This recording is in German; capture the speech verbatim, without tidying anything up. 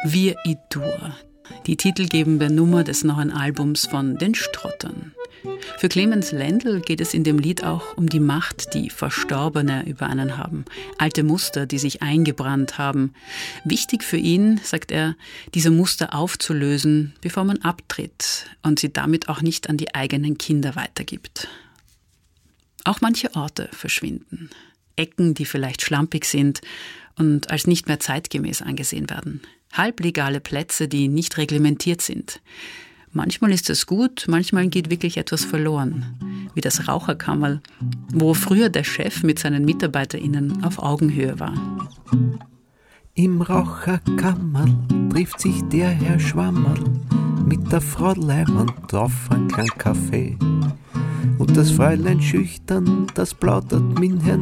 Wir Idur, die titelgebende Nummer des neuen Albums von den Strottern. Für Clemens Lendl geht es in dem Lied auch um die Macht, die Verstorbene über einen haben. Alte Muster, die sich eingebrannt haben. Wichtig für ihn, sagt er, diese Muster aufzulösen, bevor man abtritt und sie damit auch nicht an die eigenen Kinder weitergibt. Auch manche Orte verschwinden. Ecken, die vielleicht schlampig sind und als nicht mehr zeitgemäß angesehen werden. Halblegale Plätze, die nicht reglementiert sind. Manchmal ist es gut, manchmal geht wirklich etwas verloren. Wie das Raucherkammerl, wo früher der Chef mit seinen MitarbeiterInnen auf Augenhöhe war. Im Raucherkammerl trifft sich der Herr Schwammerl mit der Frau Leimann auf einen kleinen Kaffee. Und das Fräulein schüchtern, das plaudert mit Herrn